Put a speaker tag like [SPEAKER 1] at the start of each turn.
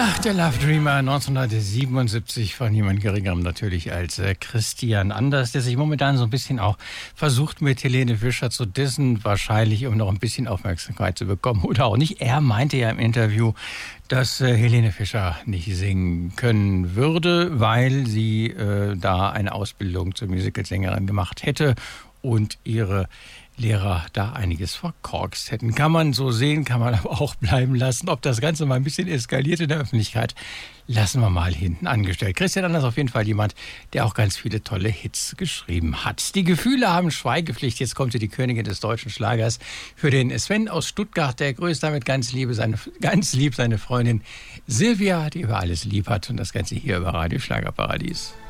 [SPEAKER 1] Ach, der Love Dreamer 1977 von niemand Geringerem natürlich als Christian Anders, der sich momentan so ein bisschen auch versucht, mit Helene Fischer zu dissen, wahrscheinlich um noch ein bisschen Aufmerksamkeit zu bekommen oder auch nicht. Er meinte ja im Interview, dass Helene Fischer nicht singen können würde, weil sie da eine Ausbildung zur Musicalsängerin gemacht hätte und ihre Lehrer da einiges verkorkst hätten. Kann man so sehen, kann man aber auch bleiben lassen. Ob das Ganze mal ein bisschen eskaliert in der Öffentlichkeit, lassen wir mal hinten angestellt. Christian Anders auf jeden Fall jemand, der auch ganz viele tolle Hits geschrieben hat. Die Gefühle haben Schweigepflicht. Jetzt kommt sie, die Königin des deutschen Schlagers, für den Sven aus Stuttgart. Der grüßt damit ganz lieb seine Freundin Silvia, die über alles lieb hat. Und das Ganze hier über Radio Schlagerparadies.